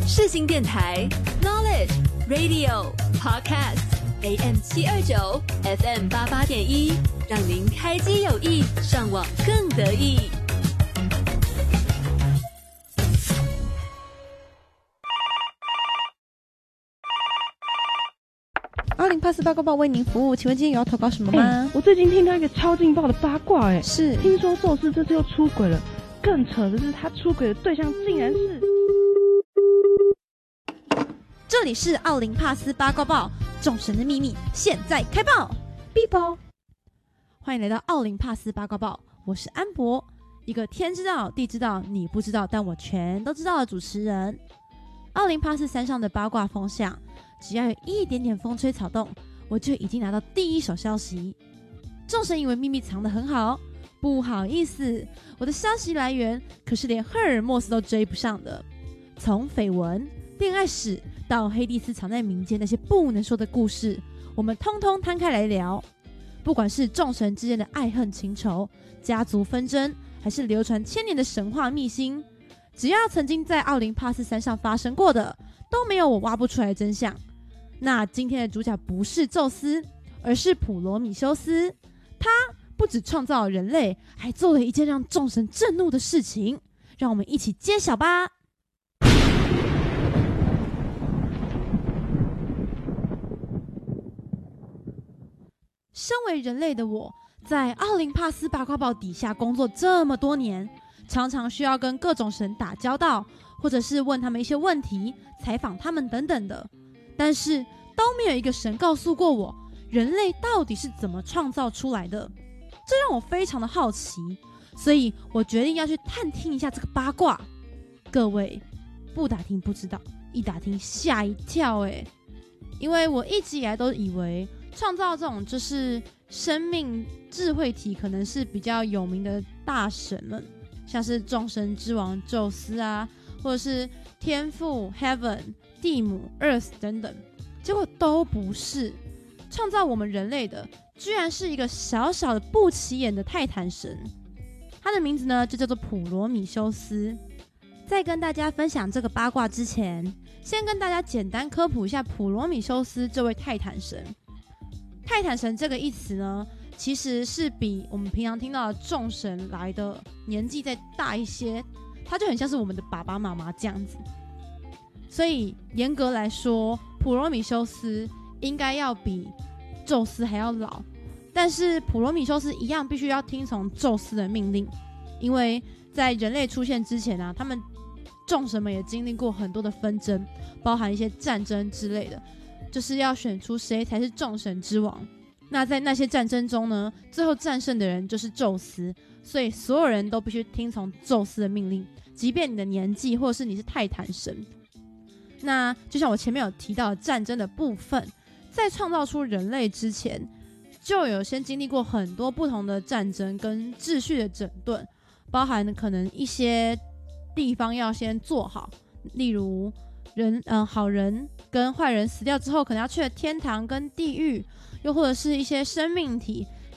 世新电台 Knowledge Radio Podcast AM 729 FM 88.1，让您开机有益，上网更得意。 20848八卦报为您服务，请问今天有要投稿什么吗？ 我最近听到一个超劲爆的八卦， 是听说宙斯这次又出轨了，更扯的是他出轨的对象竟然是…… 这里是奥林帕斯八卦报，众神的秘密现在开爆！必报，欢迎来到奥林帕斯八卦报，我是安博，一个天知道地知道你不知道，但我全都知道的主持人。奥林帕斯山上的八卦风向，只要有一点点风吹草动，我就已经拿到第一手消息。众神以为秘密藏得很好，不好意思，我的消息来源可是连赫尔墨斯都追不上的。从绯闻、恋爱史到黑帝斯藏在民间那些不能说的故事，我们通通摊开来聊。不管是众神之间的爱恨情仇、家族纷争，还是流传千年的神话秘辛，只要曾经在奥林帕斯山上发生过的，都没有我挖不出来的真相。那今天的主角不是宙斯，而是普罗米修斯。他不只创造了人类，还做了一件让众神震怒的事情，让我们一起揭晓吧。身为人类的我，在奥林帕斯八卦报底下工作这么多年，常常需要跟各种神打交道，或者是问他们一些问题，采访他们等等的，但是都没有一个神告诉过我，人类到底是怎么创造出来的。这让我非常的好奇，所以我决定要去探听一下这个八卦。各位不打听不知道，一打听吓一跳因为我一直以来都以为创造这种就是生命智慧体可能是比较有名的大神们，像是众神之王宙斯啊，或者是天父 Heaven、 地母 Earth 等等，结果都不是。创造我们人类的居然是一个小小的不起眼的泰坦神，他的名字呢就叫做普罗米修斯。在跟大家分享这个八卦之前，先跟大家简单科普一下普罗米修斯这位泰坦神。泰坦神这个一词呢，其实是比我们平常听到的众神来的年纪再大一些，他就很像是我们的爸爸妈妈这样子。所以严格来说，普罗米修斯应该要比宙斯还要老，但是普罗米修斯一样必须要听从宙斯的命令，因为在人类出现之前啊，他们众神们也经历过很多的纷争，包含一些战争之类的，就是要选出谁才是众神之王。那在那些战争中呢，最后战胜的人就是宙斯，所以所有人都必须听从宙斯的命令，即便你的年纪或者是你是泰坦神。那就像我前面有提到的战争的部分，在创造出人类之前，就有先经历过很多不同的战争跟秩序的整顿，包含可能一些地方要先做好，例如好人跟坏人死掉之后可能要去的天堂跟地狱，又或者是一些生命体